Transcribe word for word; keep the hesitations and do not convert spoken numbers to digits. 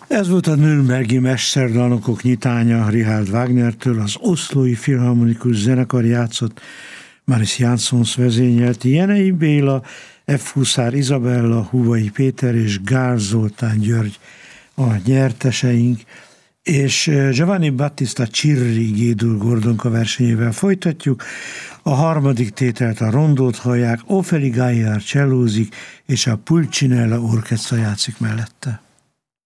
Ez volt a Nürnbergi Mesterdalnokok nyitánya Richard Wagnertől, az Oszlói Filharmonikus Zenekar játszott, Maris Janssons vezényelt, Jenei Béla, F. Huszár Izabella, Huvai Péter és Gál Zoltán György a nyerteseink, és Giovanni Battista Cirri G-dur Gordonka versenyével folytatjuk. A harmadik tételt a rondót hallják, Ophélie Gaillard csellózik, és a Pulcinella orchestra játszik mellette.